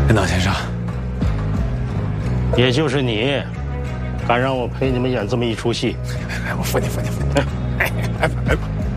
领导先生， 也就是你，敢让我陪你们演这么一出戏？ 我扶你。哎，来吧。